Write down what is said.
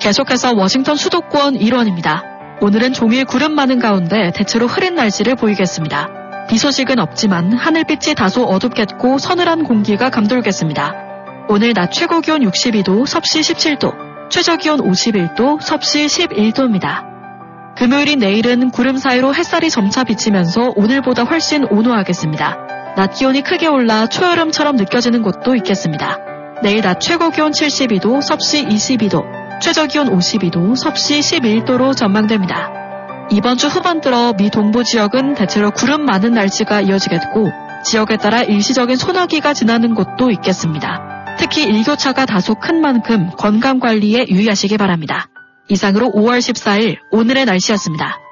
계속해서 워싱턴 수도권 일원입니다. 오늘은 종일 구름 많은 가운데 대체로 흐린 날씨를 보이겠습니다. 비 소식은 없지만 하늘빛이 다소 어둡겠고 서늘한 공기가 감돌겠습니다. 오늘 낮 최고 기온 62도, 섭씨 17도, 최저 기온 51도, 섭씨 11도입니다. 금요일인 내일은 구름 사이로 햇살이 점차 비치면서 오늘보다 훨씬 온화하겠습니다. 낮 기온이 크게 올라 초여름처럼 느껴지는 곳도 있겠습니다. 내일 낮 최고 기온 72도, 섭씨 22도, 최저 기온 52도, 섭씨 11도로 전망됩니다. 이번 주 후반 들어 미 동부 지역은 대체로 구름 많은 날씨가 이어지겠고 지역에 따라 일시적인 소나기가 지나는 곳도 있겠습니다. 특히 일교차가 다소 큰 만큼 건강관리에 유의하시기 바랍니다. 이상으로 5월 14일 오늘의 날씨였습니다.